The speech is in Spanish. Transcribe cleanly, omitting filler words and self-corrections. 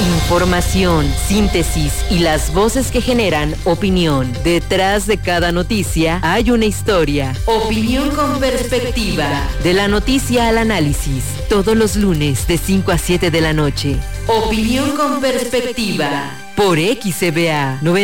Información, síntesis y las voces que generan opinión. Detrás de cada noticia hay una historia. Opinión con perspectiva. De la noticia al análisis. Todos los lunes de 5 a 7 de la noche. Opinión con perspectiva. Por XCBA 90.